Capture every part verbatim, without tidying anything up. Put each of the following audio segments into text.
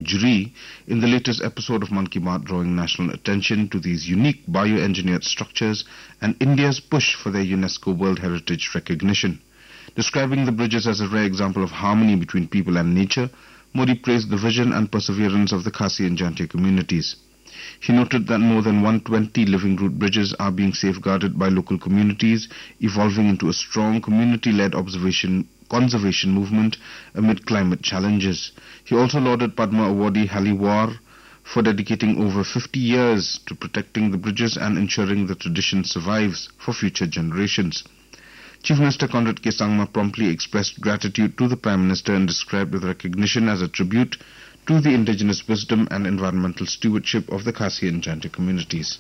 Jri in the latest episode of Mann Ki Baat, drawing national attention to these unique bioengineered structures and India's push for their UNESCO World Heritage recognition. Describing the bridges as a rare example of harmony between people and nature, Modi praised the vision and perseverance of the Khasi and Jantia communities. He noted that more than one hundred twenty living root bridges are being safeguarded by local communities, evolving into a strong community-led observation conservation movement amid climate challenges. He also lauded Padma awardee Hali War for dedicating over fifty years to protecting the bridges and ensuring the tradition survives for future generations. Chief Minister Conrad K. Sangma promptly expressed gratitude to the Prime Minister and described the recognition as a tribute to the indigenous wisdom and environmental stewardship of the Khasi and Jantia communities.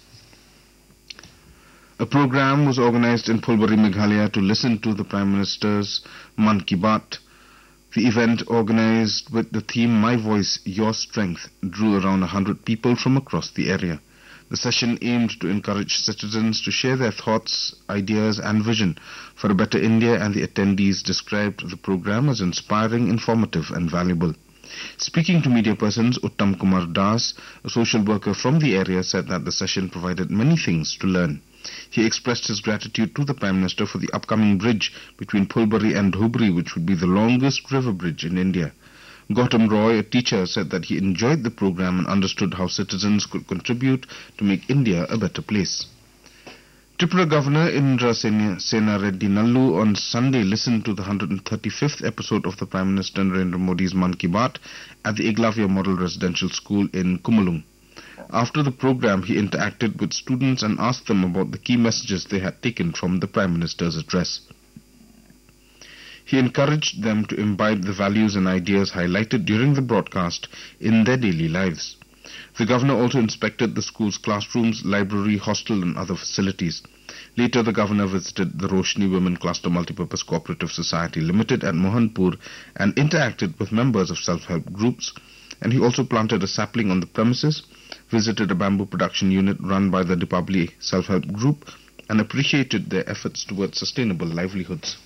A program was organized in Phulbari, Meghalaya to listen to the Prime Minister's Mann Ki Baat. The event, organized with the theme My Voice, Your Strength, drew around one hundred people from across the area. The session aimed to encourage citizens to share their thoughts, ideas and vision for a better India, and the attendees described the program as inspiring, informative and valuable. Speaking to media persons, Uttam Kumar Das, a social worker from the area, said that the session provided many things to learn. He expressed his gratitude to the Prime Minister for the upcoming bridge between Phulbari and Dhubri, which would be the longest river bridge in India. Gautam Roy, a teacher, said that he enjoyed the program and understood how citizens could contribute to make India a better place. Tripura Governor Indra Sena Reddy Nallu on Sunday listened to the one hundred thirty-fifth episode of the Prime Minister Narendra Modi's Mann Ki Baat at the Eglavia Model Residential School in Kumalung. After the program, he interacted with students and asked them about the key messages they had taken from the Prime Minister's address. He encouraged them to imbibe the values and ideas highlighted during the broadcast in their daily lives. The governor also inspected the school's classrooms, library, hostel and other facilities. Later, the governor visited the Roshni Women Cluster Multipurpose Cooperative Society Limited at Mohanpur and interacted with members of self-help groups, and he also planted a sapling on the premises, visited a bamboo production unit run by the Dipabli self-help group, and appreciated their efforts towards sustainable livelihoods.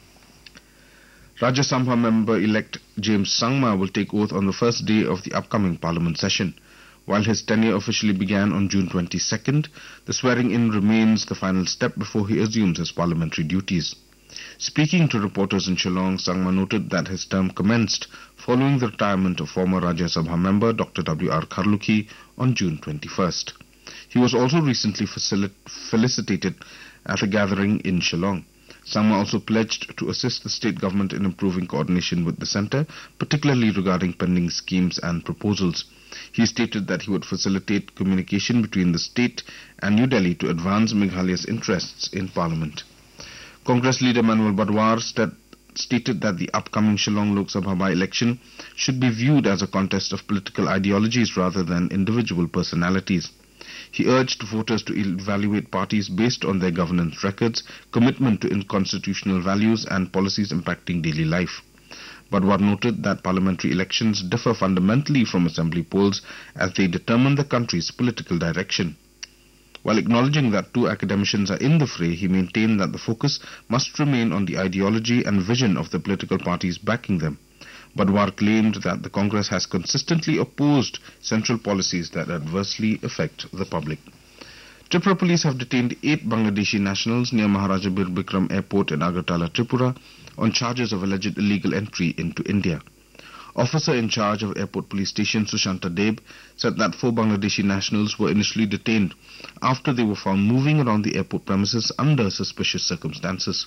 Rajya Sabha member-elect James Sangma will take oath on the first day of the upcoming Parliament session. While his tenure officially began on June twenty-second, the swearing-in remains the final step before he assumes his parliamentary duties. Speaking to reporters in Shillong, Sangma noted that his term commenced following the retirement of former Rajya Sabha member Doctor W R Kharlukhi on June twenty-first. He was also recently felicitated at a gathering in Shillong. Sangma also pledged to assist the state government in improving coordination with the centre, particularly regarding pending schemes and proposals. He stated that he would facilitate communication between the state and New Delhi to advance Meghalaya's interests in Parliament. Congress leader Manuel Badwar st stated that the upcoming Shillong Lok Sabha by-election should be viewed as a contest of political ideologies rather than individual personalities. He urged voters to evaluate parties based on their governance records, commitment to constitutional values and policies impacting daily life. Badwar noted that parliamentary elections differ fundamentally from assembly polls as they determine the country's political direction. While acknowledging that two academicians are in the fray, he maintained that the focus must remain on the ideology and vision of the political parties backing them. Badwar claimed that the Congress has consistently opposed central policies that adversely affect the public. Tripura police have detained eight Bangladeshi nationals near Maharaja Bir Bikram Airport in Agartala, Tripura, on charges of alleged illegal entry into India. Officer in charge of Airport Police Station Sushanta Deb said that four Bangladeshi nationals were initially detained after they were found moving around the airport premises under suspicious circumstances.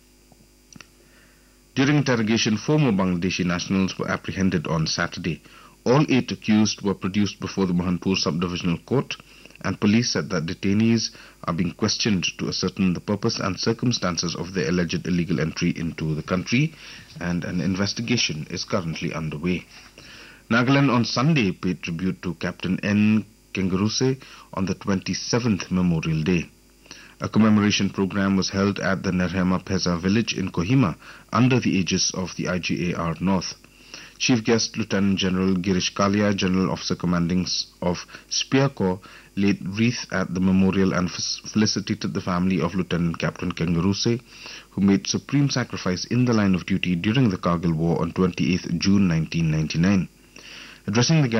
During interrogation, four more Bangladeshi nationals were apprehended on Saturday. All eight accused were produced before the Mohanpur Subdivisional Court, and police said that detainees are being questioned to ascertain the purpose and circumstances of their alleged illegal entry into the country, and an investigation is currently underway. Nagaland on Sunday paid tribute to Captain N. Kengaruse on the twenty-seventh Memorial Day. A commemoration program was held at the Nerhema Peza village in Kohima under the aegis of the I G A R North. Chief Guest Lieutenant General Girish Kalia, General Officer Commanding of Spear Corps, laid wreath at the memorial and felicitated the family of Lieutenant Captain Kengaruse, who made supreme sacrifice in the line of duty during the Kargil War on twenty-eighth June nineteen ninety-nine. Addressing the